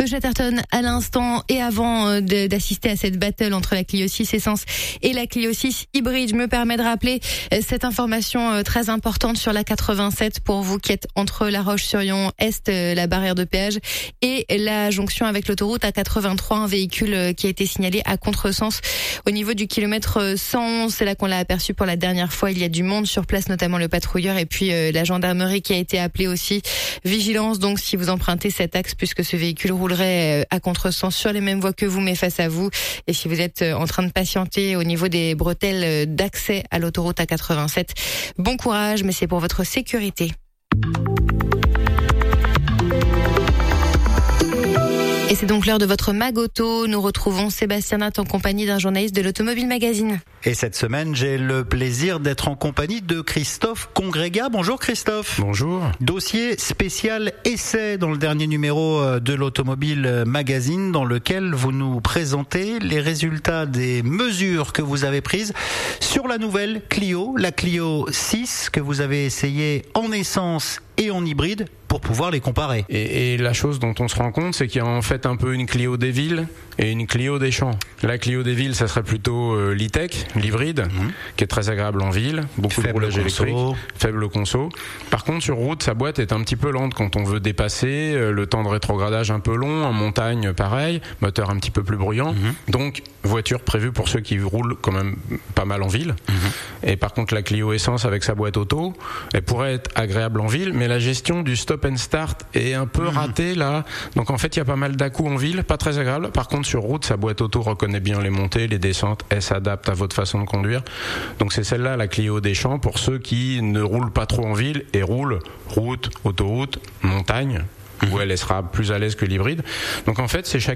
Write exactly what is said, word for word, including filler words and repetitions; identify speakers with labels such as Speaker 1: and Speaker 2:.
Speaker 1: Chatterton à l'instant et avant de, d'assister à cette battle entre la Clio six Essence et la Clio six Hybride. Je me permets de rappeler cette information très importante sur la quatre-vingt-sept pour vous qui êtes entre La Roche-sur-Yon Est, la barrière de péage, et la jonction avec l'autoroute A quatre-vingt-trois, un véhicule qui a été signalé à contresens au niveau du kilomètre cent onze. C'est là qu'on l'a aperçu pour la dernière fois. Il y a du monde sur place, notamment le patrouilleur et puis euh, la gendarmerie qui a été appelée aussi. Vigilance donc si vous empruntez cet axe, puisque ce véhicule roulerait euh, à contresens sur les mêmes voies que vous, mais face à vous. Et si vous êtes euh, en train de patienter au niveau des bretelles euh, d'accès à l'autoroute A quatre-vingt-sept, bon courage, mais c'est pour votre sécurité. Et c'est donc l'heure de votre Magoto. Nous retrouvons Sébastien Natt en compagnie d'un journaliste de l'Automobile Magazine.
Speaker 2: Et cette semaine, j'ai le plaisir d'être en compagnie de Christophe Congrégat. Bonjour Christophe.
Speaker 3: Bonjour.
Speaker 2: Dossier spécial essai dans le dernier numéro de l'Automobile Magazine, dans lequel vous nous présentez les résultats des mesures que vous avez prises sur la nouvelle Clio, la Clio six, que vous avez essayé en essence et en hybride, pour pouvoir les comparer.
Speaker 3: Et, et la chose dont on se rend compte, c'est qu'il y a en fait un peu une Clio des villes et une Clio des champs. La Clio des villes, ça serait plutôt euh, l'e-tech, l'hybride, mmh. qui est très agréable en ville, beaucoup faible de roulage électrique, faible conso. Par contre, sur route, sa boîte est un petit peu lente quand on veut dépasser, euh, le temps de rétrogradage un peu long, en montagne pareil, moteur un petit peu plus bruyant. Mmh. Donc, voiture prévue pour ceux qui roulent quand même pas mal en ville. Mmh. Et par contre, la Clio essence avec sa boîte auto, elle pourrait être agréable en ville, mais la gestion du stop and start est un peu mmh. ratée là. Donc en fait, il y a pas mal d'à-coups en ville, pas très agréable. Par contre, sur route, sa boîte auto reconnaît bien les montées, les descentes, elle s'adapte à votre façon de conduire. Donc c'est celle-là, la Clio des champs, pour ceux qui ne roulent pas trop en ville et roulent route, autoroute, montagne, où elle sera plus à l'aise que l'hybride. Donc en fait, c'est chacun